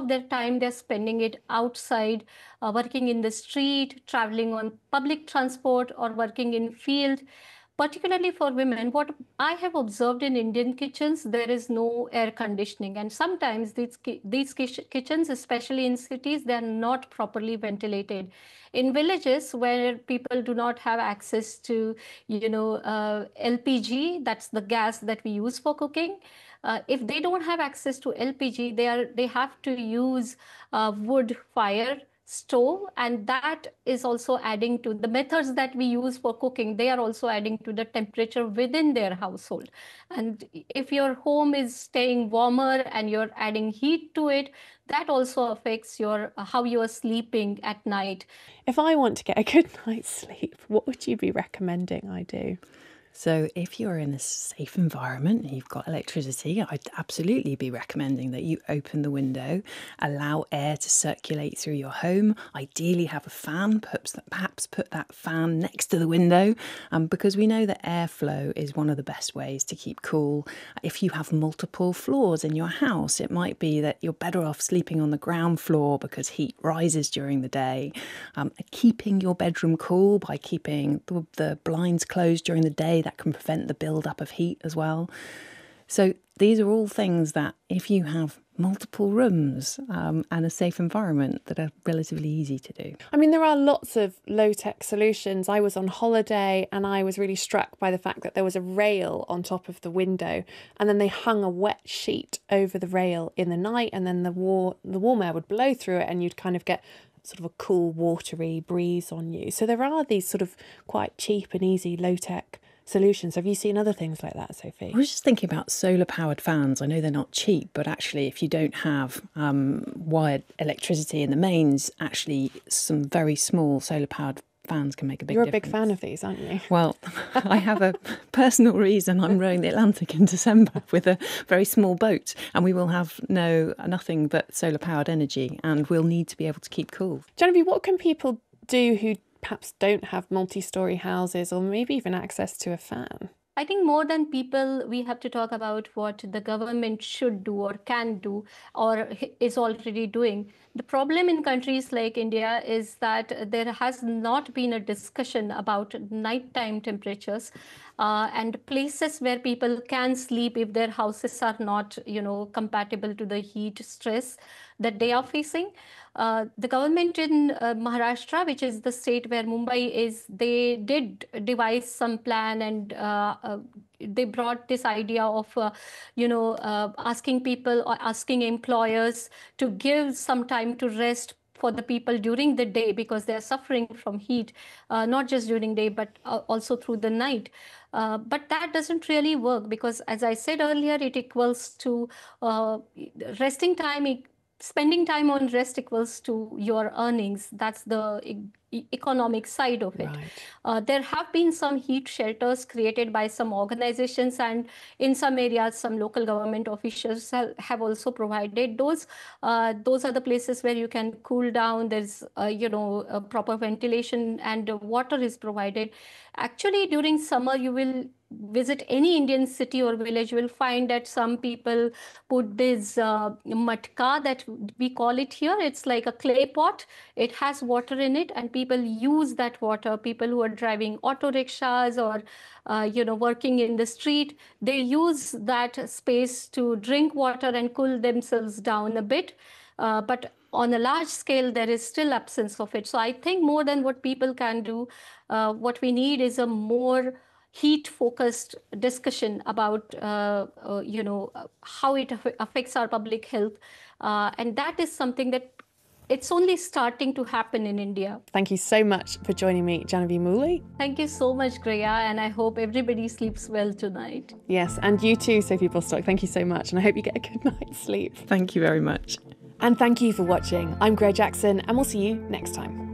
their time they're spending it outside, working in the street, traveling on public transport, or working in field. Particularly for women, what I have observed in Indian kitchens, there is no air conditioning, and sometimes these kitchens, especially in cities, they are not properly ventilated. In villages where people do not have access to, LPG, that's the gas that we use for cooking. If they don't have access to LPG, they have to use wood fire stove, and that is also adding to the methods that we use for cooking. They are also adding to the temperature within their household. And if your home is staying warmer and you're adding heat to it, that also affects your how you are sleeping at night. If I want to get a good night's sleep, what would you be recommending I do? So if you're in a safe environment and you've got electricity, I'd absolutely be recommending that you open the window, allow air to circulate through your home, ideally have a fan, perhaps put that fan next to the window, because we know that airflow is one of the best ways to keep cool. If you have multiple floors in your house, it might be that you're better off sleeping on the ground floor because heat rises during the day. Keeping your bedroom cool by keeping the blinds closed during the day, that can prevent the build-up of heat as well. So these are all things that if you have multiple rooms and a safe environment, that are relatively easy to do. I mean, there are lots of low-tech solutions. I was on holiday and I was really struck by the fact that there was a rail on top of the window, and then they hung a wet sheet over the rail in the night, and then the warm air would blow through it and you'd kind of get sort of a cool, watery breeze on you. So there are these sort of quite cheap and easy low-tech solutions. Have you seen other things like that, Sophie? I was just thinking about solar-powered fans. I know they're not cheap, but actually if you don't have wired electricity in the mains, actually some very small solar-powered fans can make a big difference. You're a big fan of these, aren't you? Well, I have a personal reason. I'm rowing the Atlantic in December with a very small boat, and we will have nothing but solar-powered energy, and we'll need to be able to keep cool. Genevieve, what can people do who perhaps don't have multi-storey houses or maybe even access to a fan? I think more than people, we have to talk about what the government should do or can do or is already doing. The problem in countries like India is that there has not been a discussion about nighttime temperatures and places where people can sleep if their houses are not, compatible to the heat stress that they are facing. The government in Maharashtra, which is the state where Mumbai is, they did devise some plan, and they brought this idea of, asking people or asking employers to give some time to rest for the people during the day because they are suffering from heat, not just during day, but also through the night. But that doesn't really work because, as I said earlier, it equals to resting time. Spending time on rest equals to your earnings. That's the economic side of it. Right. There have been some heat shelters created by some organizations, and in some areas, some local government officials have also provided those. Those are the places where you can cool down. There's, a proper ventilation, and water is provided. Actually, during summer, you will visit any Indian city or village, you will find that some people put this matka, that we call it here. It's like a clay pot. It has water in it, and people use that water. People who are driving auto rickshaws or, working in the street, they use that space to drink water and cool themselves down a bit. But on a large scale, there is still absence of it. So I think more than what people can do, what we need is a more heat-focused discussion about, how it affects our public health. And that is something that it's only starting to happen in India. Thank you so much for joining me, Genevieve Mooley. Thank you so much, Greya, and I hope everybody sleeps well tonight. Yes, and you too, Sophie Bostock. Thank you so much, and I hope you get a good night's sleep. Thank you very much. And thank you for watching. I'm Greya Jackson, and we'll see you next time.